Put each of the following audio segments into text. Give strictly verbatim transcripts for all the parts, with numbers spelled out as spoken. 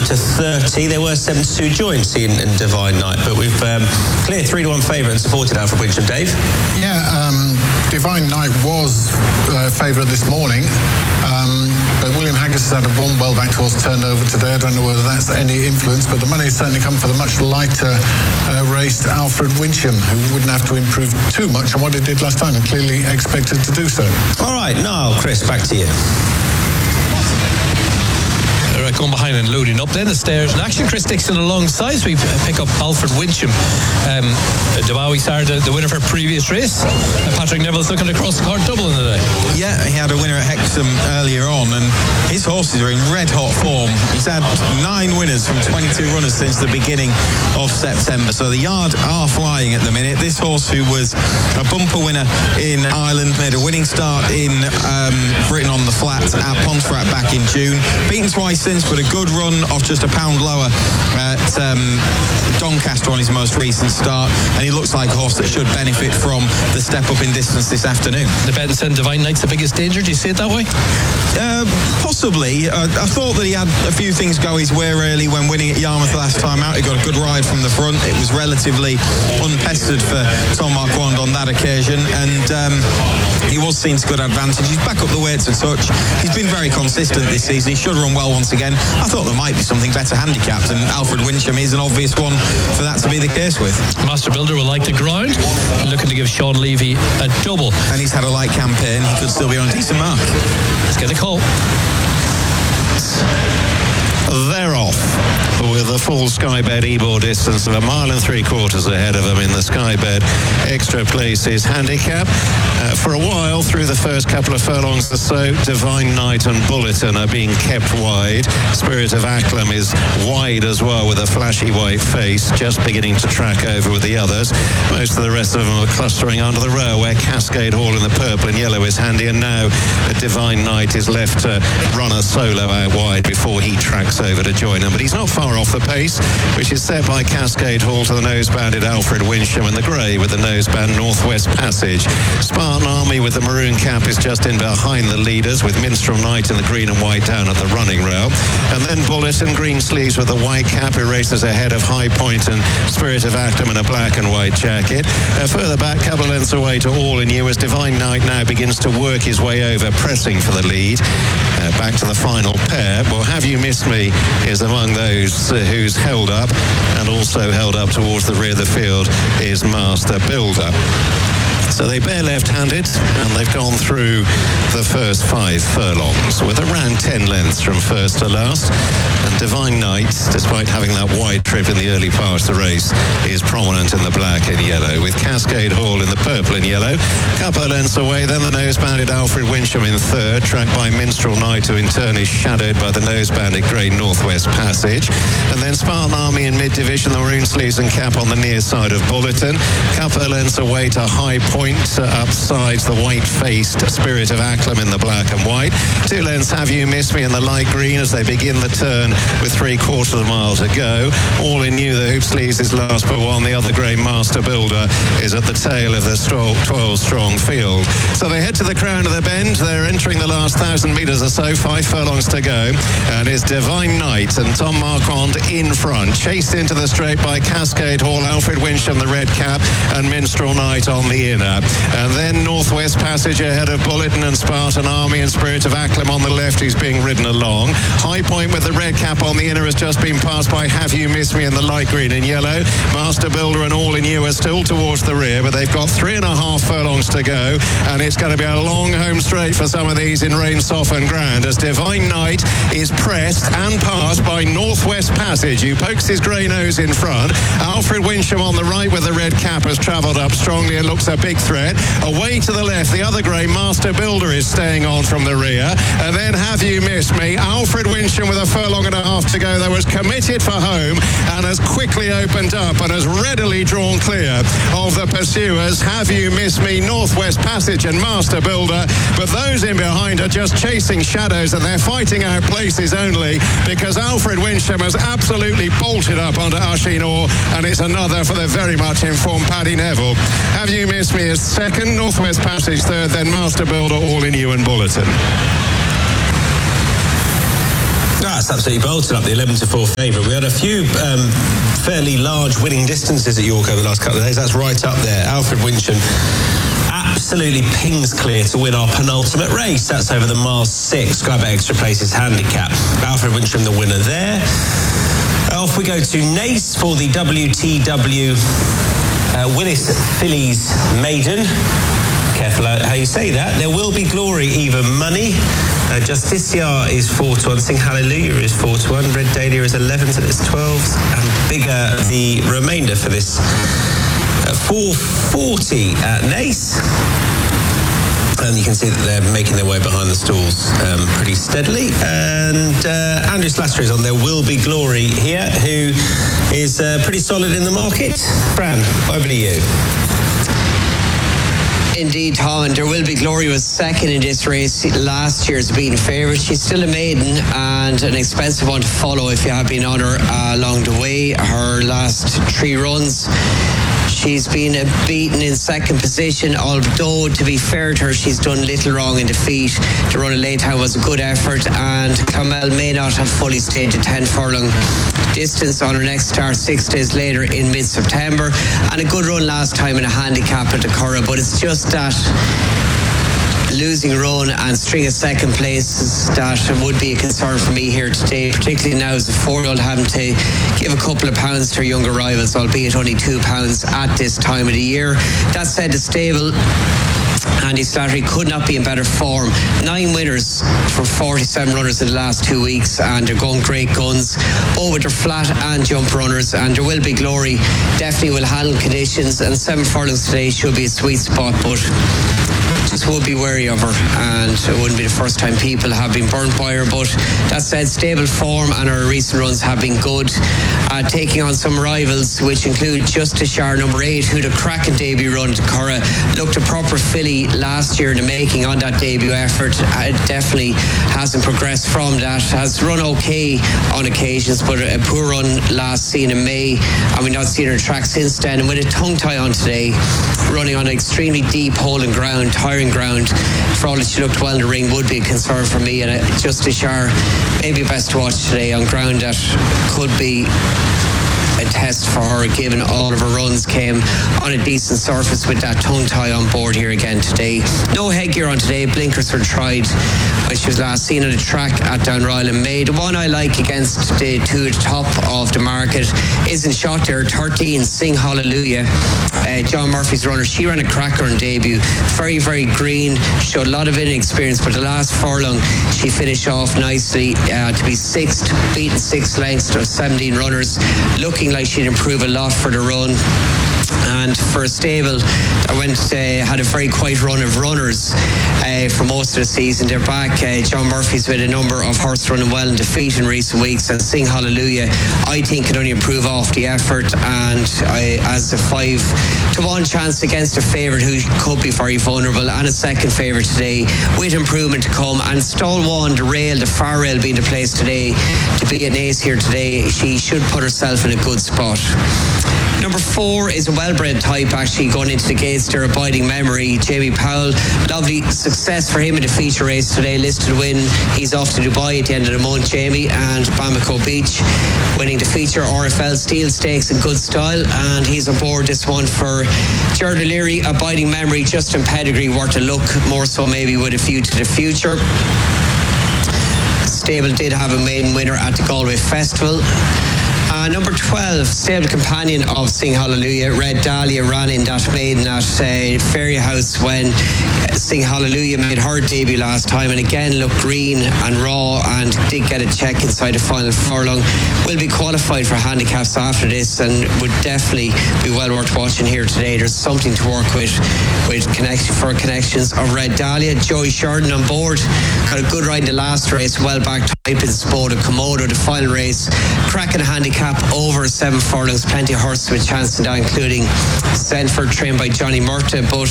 to thirty. There were seventy-two joints in, in Divine Night, but we've um, clear three to one favourite and supported Alfred Wincham. Dave? Yeah, um, Divine Night was uh, favourite this morning, um, but William Haggas has had a one well-backed horse turned over today. I don't know whether that's any influence, but the money has certainly come for the much lighter uh, raced Alfred Wincham, who wouldn't have to improve too much on what he did last time and clearly expected to do so. All right, now, Chris, back to you. Right, going behind and loading up then the stairs. And actually Chris Dixon alongside, so we pick up Alfred Wincham. Um, Debawi started the, the winner for previous race. Uh, Patrick Neville's looking across the card double in the day. Yeah, he had a winner at Hexham earlier on, and his horses are in red hot form. He's had nine winners from twenty-two runners since the beginning of September, so the yard are flying at the minute. This horse, who was a bumper winner in Ireland, made a winning start in um, Britain on the flat at Pontefract back in June, beaten twice since, but a good run off just a pound lower at um, Doncaster on his most recent start, and he looks like a horse that should benefit from the step up in distance this afternoon. The bet said Divine Night's the biggest danger. Do you see it that way? Uh, possibly. Uh, I thought that he had a few things go his way really when winning at Yarmouth last time out. He got a good ride from the front. It was relatively unpestered for Tom Marquand on that occasion, and um, he was seen to good advantage. He's back up the weights a touch. He's been very consistent this season. He should run well once again. I thought there might be something better handicapped, and Alfred Wincham is an obvious one for that to be the case with. Master Builder will like the ground, looking to give Sean Levy a double. And he's had a light campaign. He could still be on a decent mark. Let's get a call. They're off with a full Skybed Ebor distance of a mile and three quarters ahead of them in the Skybed Extra Places handicap. Uh, for a while, through the first couple of furlongs or so, Divine Night and Bulletin are being kept wide. Spirit of Acklam is wide as well with a flashy white face, just beginning to track over with the others. Most of the rest of them are clustering under the rail where Cascade Hall in the purple and yellow is handy, and now Divine Night is left to run a solo out wide before he tracks over to join him, but he's not far off the pace, which is set by Cascade Hall to the nose-banded Alfred Wincham, and the grey with the nose-band Northwest Passage. Spartan Army with the maroon cap is just in behind the leaders, with Minstrel Knight in the green and white down at the running rail, and then Bulletin, green sleeves with the white cap, who races ahead of High Point and Spirit of Actum in a black and white jacket. Uh, further back, couple of lengths away to All in You, as Divine Night now begins to work his way over, pressing for the lead. Uh, back to the final pair. Well, Have You Missed Me is among those uh, who's held up, and also held up towards the rear of the field is Master Builder. So they bear left-handed, and they've gone through the first five furlongs with around ten lengths from first to last. And Divine Night, despite having that wide trip in the early part of the race, is prominent in the black and yellow, with Cascade Hall in the purple and yellow. Couple of lengths away, then the nose-banded Alfred Wincham in third, tracked by Minstrel Knight, who in turn is shadowed by the nose-banded grey Northwest Passage. And then Spartan Army in mid-division, the maroon sleeves and cap on the near side of Bulletin. Couple of lengths away to High Point, uh, upsides the white-faced Spirit of Acklam in the black and white. Two lengths Have You Missed Me in the light green as they begin the turn with three-quarters of a mile to go. All in You, the hoop sleeves is last but one. The other grey Master Builder is at the tail of the twelve-strong field. So they head to the crown of the bend. They're entering the last thousand metres or so, five furlongs to go. And it's Divine Night and Tom Marquand in front, chased into the straight by Cascade Hall, Alfred Wincham, the red cap, and Minstrel Knight on the inner. And then Northwest Passage ahead of Bulletin and Spartan Army, and Spirit of Acklam on the left, who's being ridden along. High Point with the red cap on the inner has just been passed by Have You Missed Me in the light green and yellow. Master Builder and All in You are still towards the rear, but they've got three and a half furlongs to go, and it's going to be a long home straight for some of these in rain softened ground, as Divine Night is pressed and passed by Northwest Passage, who pokes his grey nose in front. Alfred Wincham on the right with the red cap has travelled up strongly and looks a big threat. Away to the left, the other grey Master Builder is staying on from the rear, and then Have You Missed Me? Alfred Wincham with a furlong and a half to go, that was committed for home and has quickly opened up and has readily drawn clear of the pursuers. Have You Missed Me, Northwest Passage and Master Builder, but those in behind are just chasing shadows, and they're fighting out places only because Alfred Wincham has absolutely bolted up onto Asheen Orr, and it's another for the very much informed Paddy Neville. Have You Missed Me is second, Northwest Passage third, then Master Builder, All in You and Bulletin. Ah, That's absolutely bolted up the eleven to four favourite. We had a few um, fairly large winning distances at York over the last couple of days. That's right up there. Alfred Wincham absolutely pings clear to win our penultimate race. That's over the mile six. Sky Bet Extra Places handicap. Alfred Wincham the winner there. Off we go to Naas for the W T W uh, Willis Fillies Maiden. Careful how you say that. There will be glory, even money. Uh, Justiciar is four to one. Sing Hallelujah is four to one. Red Dahlia is eleven to this twelve. And bigger the remainder for this uh, four forty at Naas. And you can see that they're making their way behind the stalls um, pretty steadily. And uh, Andrew Slattery is on. There will be glory here, who is uh, pretty solid in the market. Fran, over to you. Indeed, Tom, and There Will Be Glory was second in this race last year's beaten favourite. She's still a maiden and an expensive one to follow if you have been on her uh, along the way. Her last three runs, she's been beaten in second position, although to be fair to her, she's done little wrong in defeat. The run of Laytown was a good effort, and Clonmel may not have fully staged a ten furlong distance on her next start six days later in mid-September, and a good run last time in a handicap at the Curragh, but it's just that losing run and string of second places that would be a concern for me here today, particularly now as a four-year-old having to give a couple of pounds to her younger rivals, albeit only two pounds at this time of the year. That said, the stable, Andy Slattery, could not be in better form. Nine winners from forty-seven runners in the last two weeks, and they're going great guns, both with their flat and jump runners. And There Will Be Glory definitely will handle conditions, and seven furlongs today should be a sweet spot, but just would be wary of her, and it wouldn't be the first time people have been burnt by her. But that said, stable form, and her recent runs have been good, uh, taking on some rivals which include Justiciar number eight, who had a cracking debut run to Curragh, looked a proper filly last year in the making on that debut effort. It definitely hasn't progressed from that, has run okay on occasions, but a poor run last seen in May, and we've not seen her track since then. And with a tongue tie on today, running on an extremely deep hole in ground, tiring ground, for all that she looked well in the ring, would be a concern for me. And Justiciar maybe best to watch today on ground that could be a test for her, given all of her runs came on a decent surface with that tongue tie on board here again today. No headgear on today. Blinkers were tried when she was last seen on the track at Downroyal in May. The one I like against the two at the top of the market isn't shot there. thirteen, Sing Hallelujah. Uh, John Murphy's runner. She ran a cracker on debut. Very, very green. Showed a lot of inexperience, but the last furlong she finished off nicely uh, to be sixth, beaten six lengths to seventeen runners. Looking like she'd improve a lot for the run. And for a stable that went uh, had a very quiet run of runners uh, for most of the season, they're back. Uh, John Murphy's with a number of horse running well in defeat in recent weeks, and Sing Hallelujah, I think, can only improve off the effort. And I, as a five to one chance against a favourite who could be very vulnerable, and a second favourite today with improvement to come. And stall one, the rail, the far rail being the place today to be an ace here today, she should put herself in a good spot. Number four is a well-bred type, actually, going into the gates. Their Abiding Memory, Jamie Powell. Lovely success for him in the feature race today. Listed win. He's off to Dubai at the end of the month, Jamie, and Bamako Beach, winning the feature R F L Steel Stakes in good style. And he's aboard this one for Gerard O'Leary. Abiding Memory, Justin Pedigree, worth a look, more so maybe with a view to the future. Stable did have a maiden winner at the Galway Festival. Uh, number twelve, stable companion of Sing Hallelujah, Red Dahlia, ran in that maiden at uh, Fairyhouse when uh, Sing Hallelujah made her debut last time, and again looked green and raw, and did get a check inside the final furlong. Will be qualified for handicaps after this, and would definitely be well worth watching here today. There's something to work with with connection for connections of Red Dahlia. Joey Sheridan on board, got a good ride in the last race, well back type in Spoda Komodo. The final race, cracking a handicap over seven furlongs, plenty of horses with chance in that, including Senford, trained by Johnny Murta. But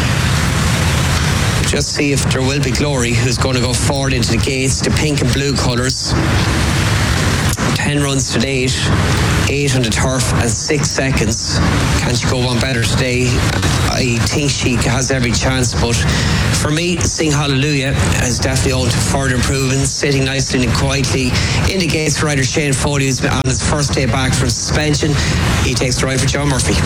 just see if There Will Be Glory, who's going to go forward into the gates, the pink and blue colours. ten runs to date, eight on the turf and six seconds. Can't you go one better today? I think she has every chance, but for me, Sing Hallelujah is definitely owed to further improvements, sitting nicely and quietly. Indicates rider Shane Foley, who's on his first day back from suspension. He takes the ride for John Murphy.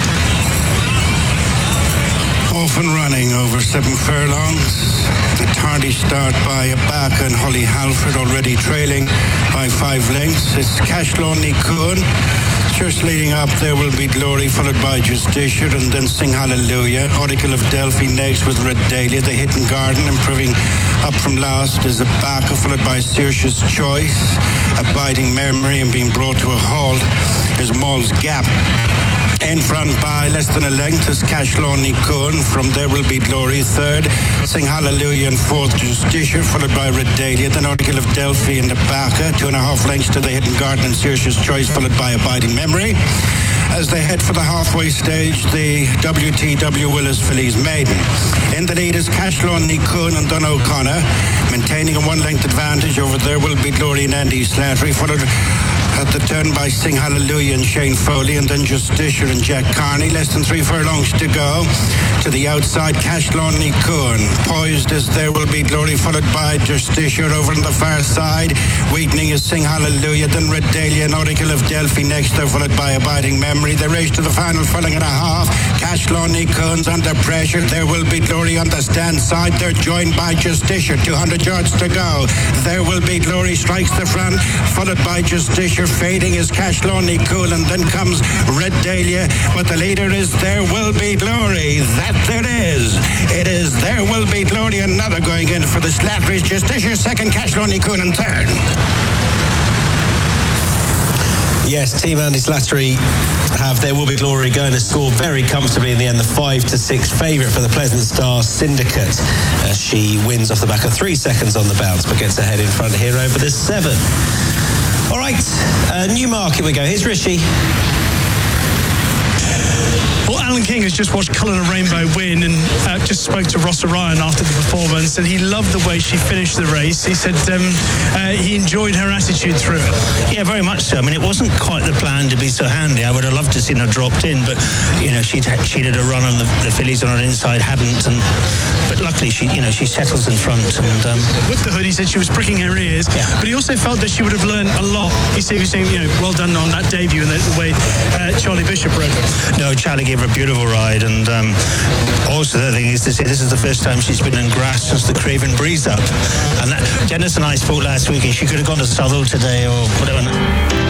Off and running over seven furlongs. A tardy start by Abaka and Holly Halford, already trailing by five lengths. It's Cashlaw Nikun. Just leading up, There Will Be Glory, followed by Justicia, and then Sing Hallelujah. Oracle of Delphi next with Red Dahlia. The Hidden Garden, improving up from last, is Abaka, followed by Saoirse's Choice. Abiding Memory, and being brought to a halt is Maul's Gap. In front by less than a length is Cashlaw Nikun. From There Will Be Glory, third. Sing Hallelujah and fourth, Justicia, followed by Red Dahlia. Then Oracle of Delphi and Abaka. Two and a half lengths to the Hidden Garden and Saoirse's Choice, followed by Abiding Memory. As they head for the halfway stage, the W T W Willis Fillies Maiden. In the lead is Cashlaw Nikun and Don O'Connor, maintaining a one-length advantage over There Will Be Glory and Andy Slattery, followed at the turn by Sing Hallelujah and Shane Foley, and then Justicia and Jack Carney. Less than three furlongs to go. To the outside, Cashlaw Nikun. Poised as There Will Be Glory, followed by Justicia. Over on the far side, weakening is Sing Hallelujah, then Red Dahlia and Oracle of Delphi next. They're followed by Abiding Memory. They race to the final furlong and a half. Cashlaw Nikun's under pressure. There Will Be Glory on the stand side. They're joined by Justicia. two hundred yards to go. There Will Be Glory strikes the front, followed by Justicia. Fading is Cashlaw Nikun, and then comes Red Dahlia, but the leader is There Will Be Glory. That it is. It is There Will Be Glory, another going in for the Slattery's. Justicia second, Cashlaw Nikun and third. Yes, Team Andy Slattery have There Will Be Glory going to score very comfortably in the end. The five to six favourite for the Pleasant Star Syndicate, as she wins off the back of three seconds on the bounce, but gets ahead in front here over the seven. All right, uh, Newmarket we go. Here's Rishi. Well, Alan King has just watched Colour of Rainbow win and uh, just spoke to Ross Orion after the performance, and he loved the way she finished the race. He said um, uh, he enjoyed her attitude through it. Yeah, very much so. I mean, it wasn't quite the plan to be so handy. I would have loved to have seen her dropped in, but, you know, she'd, she'd had a run on the, the fillies on her inside, hadn't, and but luckily she, you know, she settles in front. And um, with the hood, he said she was pricking her ears, yeah. But he also felt that she would have learned a lot. He said, he was saying, you know, well done on that debut and the, the way uh, Charlie Bishop rode her. No, Charlie gave her a beautiful ride, and um, also the thing is to say this is the first time she's been in grass since the Craven Breeze up, and that, Dennis and I spoke last week, and she could have gone to Southall today or whatever.